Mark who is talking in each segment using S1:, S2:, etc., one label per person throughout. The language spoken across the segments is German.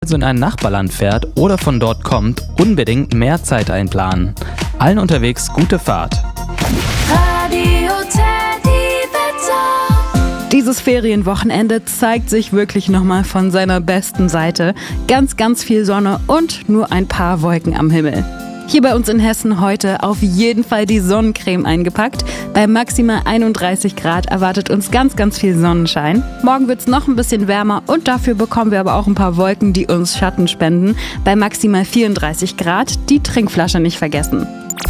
S1: also in ein Nachbarland fährt oder von dort kommt, unbedingt mehr Zeit einplanen. Allen unterwegs gute Fahrt.
S2: Radio Teddy Wetter.
S3: Dieses Ferienwochenende zeigt sich wirklich nochmal von seiner besten Seite. Ganz, ganz viel Sonne und nur ein paar Wolken am Himmel. Hier bei uns in Hessen heute auf jeden Fall die Sonnencreme eingepackt. Bei maximal 31 Grad erwartet uns ganz, ganz viel Sonnenschein. Morgen wird es noch ein bisschen wärmer und dafür bekommen wir aber auch ein paar Wolken, die uns Schatten spenden. Bei maximal 34 Grad die Trinkflasche nicht vergessen.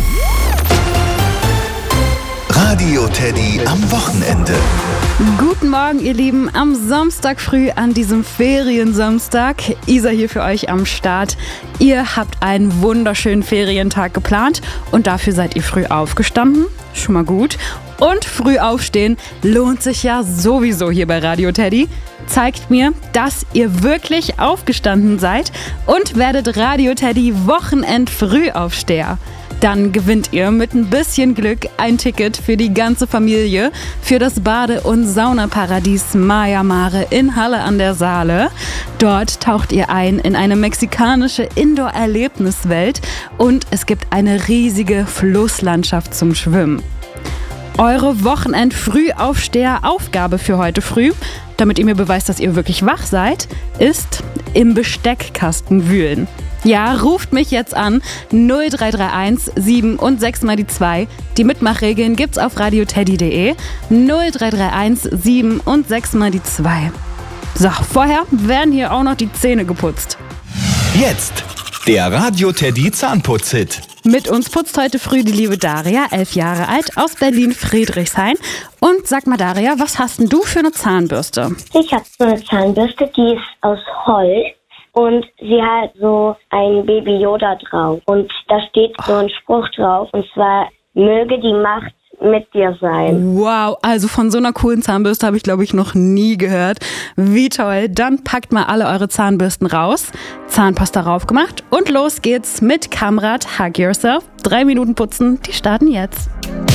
S4: Radio Teddy am Wochenende.
S3: Guten Morgen, ihr Lieben, am Samstag früh an diesem Feriensamstag. Isa hier für euch am Start. Ihr habt einen wunderschönen Ferientag geplant und dafür seid ihr früh aufgestanden. Schon mal gut. Und früh aufstehen lohnt sich ja sowieso hier bei Radio Teddy. Zeigt mir, dass ihr wirklich aufgestanden seid und werdet Radio Teddy Wochenend-Frühaufsteher. Dann gewinnt ihr mit ein bisschen Glück ein Ticket für die ganze Familie für das Bade- und Saunaparadies Maya Mare in Halle an der Saale. Dort taucht ihr ein in eine mexikanische Indoor-Erlebniswelt und es gibt eine riesige Flusslandschaft zum Schwimmen. Eure Wochenend-Frühaufsteher-Aufgabe für heute früh, damit ihr mir beweist, dass ihr wirklich wach seid, ist im Besteckkasten wühlen. Ja, ruft mich jetzt an 0331 7 und 6 mal die 2. Die Mitmachregeln gibt's auf radioteddy.de. 0331 7 und 6 mal die 2. So, vorher werden hier auch noch die Zähne geputzt.
S4: Jetzt der Radio Teddy Zahnputz-Hit.
S3: Mit uns putzt heute früh die liebe Daria, 11 Jahre alt, aus Berlin-Friedrichshain. Und sag mal, Daria, was hast denn du für eine Zahnbürste?
S5: Ich habe so eine Zahnbürste, die ist aus Holz. Und sie hat so ein Baby Yoda drauf. Und da steht so ein Spruch drauf. Und zwar, möge die Macht mit dir sein.
S3: Wow, also von so einer coolen Zahnbürste habe ich, glaube ich, noch nie gehört. Wie toll. Dann packt mal alle eure Zahnbürsten raus. Zahnpasta raufgemacht. Und los geht's mit Kamrat Hug Yourself. 3 Minuten putzen, die starten jetzt.